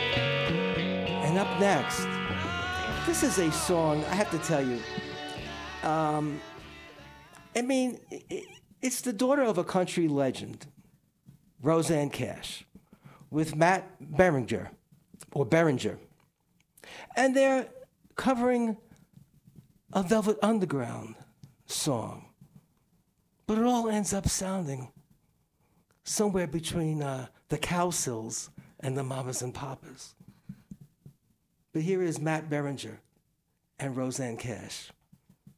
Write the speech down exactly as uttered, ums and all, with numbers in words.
And up next, this is a song, I have to tell you, um, I mean, it, it's the daughter of a country legend, Rosanne Cash, with Matt Berninger, or Berninger. And they're covering a Velvet Underground song. But it all ends up sounding somewhere between uh, the Cowsills and the Mamas and Papas. But here is Matt Berninger and Rosanne Cash.